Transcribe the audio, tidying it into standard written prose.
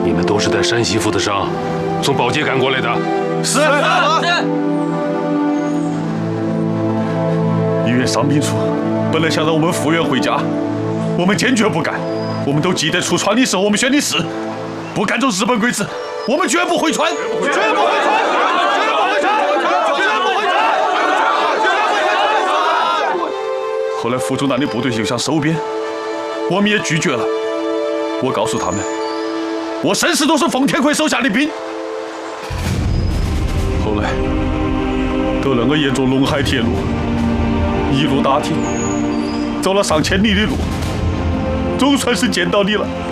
你们都是带山西府的伤，从宝鸡赶过来的。 是。医院伤病处本来想让我们复员回家，我们坚决不干。我们都记得出川的时候我们选的是不干这日本鬼子，我们绝不回川，绝不回川。 后来傅中南的部队就想收编，我们也拒绝了。我告诉他们，我生死都是奉天奎手下的兵。后来得了我沿着陇海铁路一路打听，走了上千里的路，总算是见到你了。